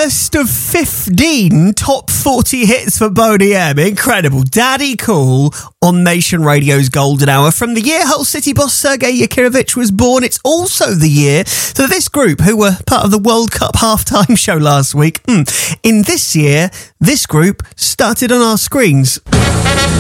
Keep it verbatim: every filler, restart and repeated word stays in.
first of fifteen top forty hits for Boney M. Incredible. Daddy Cool on Nation Radio's Golden Hour. From the year Hull City boss Sergei Yakirovich was born, it's also the year that this group, who were part of the World Cup halftime show last week, in this year, this group started on our screens.